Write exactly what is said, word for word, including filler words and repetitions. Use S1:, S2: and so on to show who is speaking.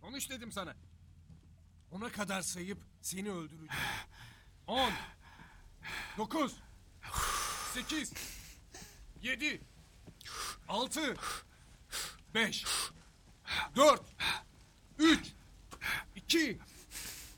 S1: Konuş dedim sana. Ona kadar sayıp seni öldüreceğim. On. Dokuz. Sekiz. Yedi. Altı. Beş. Dört. Üç. İki.